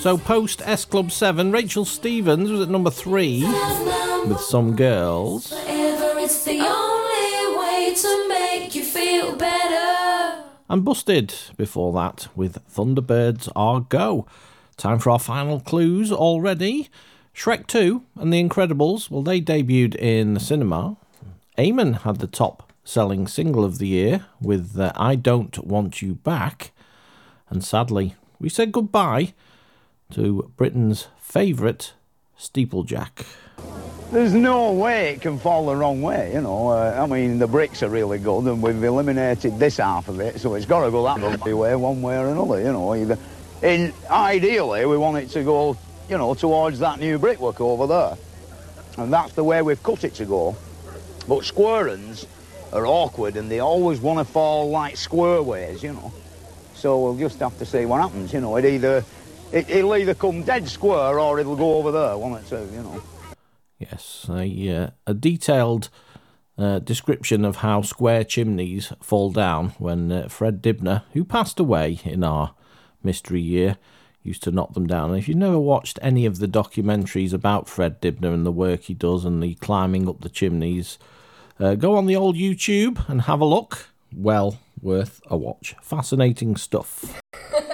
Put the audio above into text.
So post S Club 7, Rachel Stevens was at number 3 with Some Girls. It's the only way to make you feel better. And Busted before that with Thunderbirds Are Go. Time for our final clues already. Shrek 2 and The Incredibles, well, they debuted in the cinema. Eamon had the top-selling single of the year with I Don't Want You Back. And sadly, we said goodbye to Britain's favourite steeplejack. There's no way it can fall the wrong way, you know. I mean, the bricks are really good and we've eliminated this half of it, so it's got to go that way one way or another, you know. Ideally, we want it to go, you know, towards that new brickwork over there. And that's the way we've cut it to go. But square ones are awkward and they always want to fall like square ways, you know. So we'll just have to see what happens, you know. It'll either come dead square or it'll go over there, one or two, you know. Yes, a detailed description of how square chimneys fall down when Fred Dibnah, who passed away in our mystery year, used to knock them down. And if you've never watched any of the documentaries about Fred Dibnah and the work he does and the climbing up the chimneys, go on the old YouTube and have a look. Well worth a watch. Fascinating stuff.